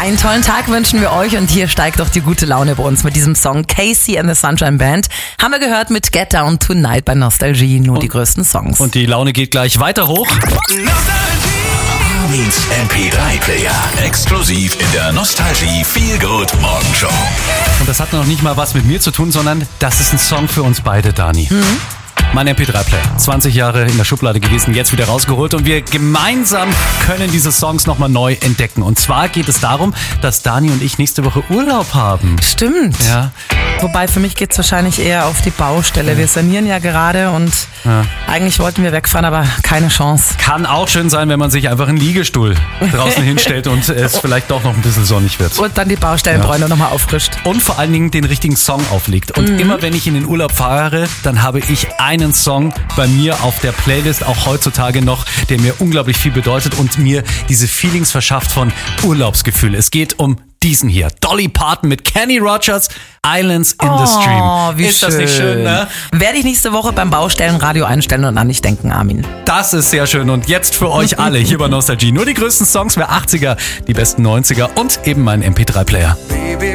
Einen tollen Tag wünschen wir euch und hier steigt doch die gute Laune bei uns mit diesem Song Casey and the Sunshine Band. Haben wir gehört mit Get Down Tonight bei Nostalgie, nur die größten Songs. Und die Laune geht gleich weiter hoch. Armin's MP3-Player. Exklusiv in der Nostalgie Feel Good Morgenshow. Und das hat noch nicht mal was mit mir zu tun, sondern das ist ein Song für uns beide, Dani. Mein MP3-Player, 20 Jahre in der Schublade gewesen, jetzt wieder rausgeholt und wir gemeinsam können diese Songs nochmal neu entdecken. Und zwar geht es darum, dass Dani und ich nächste Woche Urlaub haben. Stimmt. Ja. Wobei für mich geht es wahrscheinlich eher auf die Baustelle. Wir sanieren ja gerade und eigentlich wollten wir wegfahren, aber keine Chance. Kann auch schön sein, wenn man sich einfach einen Liegestuhl draußen hinstellt und es vielleicht doch noch ein bisschen sonnig wird. Und dann die Baustellenbräune nochmal auffrischt. Und vor allen Dingen den richtigen Song auflegt. Und immer wenn ich in den Urlaub fahre, dann habe ich einen Song bei mir auf der Playlist, auch heutzutage noch, der mir unglaublich viel bedeutet und mir diese Feelings verschafft von Urlaubsgefühl. Es geht um diesen hier. Dolly Parton mit Kenny Rogers, Islands in the Stream. Oh, wie ist schön. das nicht schön, ne? Werde ich nächste Woche beim Baustellenradio einstellen und an dich denken, Armin. Das ist sehr schön. Und jetzt für euch alle hier bei Nostalgie. Nur die größten Songs der 80er, die besten 90er und eben mein MP3-Player. Baby,